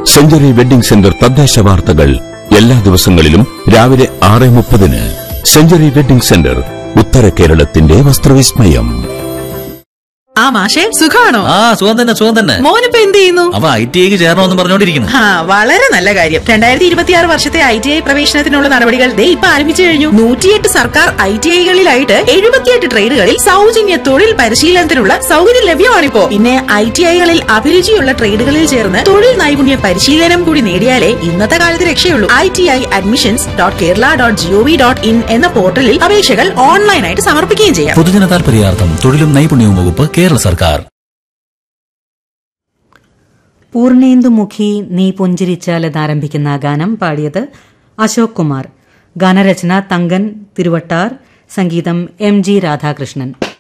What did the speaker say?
Century wedding centre തദ്ദേശ വാർത്തകൾ എല്ലാ ദിവസങ്ങളിലും രാവിലെ 6:30. സെഞ്ചുറി വെഡിംഗ് സെന്റർ, ഉത്തര കേരളത്തിന്റെ വസ്ത്രവിസ്മയം. മാഷേ, സുഖമാണോ? സുഖം തന്നെ. മോനിപ്പോ എന്ത് ചെയ്യുന്നു? അവ ITI ചേരണമെന്ന് പറഞ്ഞോണ്ടിരിക്കുന്നു. വളരെ നല്ല കാര്യം. 2026 വർഷത്തെ ITI പ്രവേശനത്തിനുള്ള നടപടികൾ ഇപ്പൊ ആരംഭിച്ചു കഴിഞ്ഞു. 108 സർക്കാർ ITIകളിലായിട്ട് 78 ട്രേഡുകളിൽ സൗജന്യ തൊഴിൽ പരിശീലനത്തിനുള്ള സൗകര്യം ലഭ്യമാണിപ്പോ. പിന്നെ ITIകളിൽ അഭിരുചിയുള്ള ട്രേഡുകളിൽ ചേർന്ന് തൊഴിൽ നൈപുണ്യ പരിശീലനം കൂടി നേടിയാലേ ഇന്നത്തെ കാലത്ത് രക്ഷയുള്ളൂ. ITIadmissions.kerala.gov.in എന്ന പോർട്ടലിൽ അപേക്ഷകൾ ഓൺലൈനായിട്ട് സമർപ്പിക്കുകയും ചെയ്യാം. പൊതുജന താൽപര്യാർത്ഥം തൊഴിലും നൈപുണ്യവും വകുപ്പ്, കേരള സർക്കാർ. പൂർണേന്ദുമുഖി നീ പുഞ്ചിരിച്ചാലെന്നാരംഭിക്കുന്ന ഗാനം പാടിയത് അശോക് കുമാർ. ഗാനരചന തങ്കൻ തിരുവട്ടാർ, സംഗീതം MG രാധാകൃഷ്ണൻ.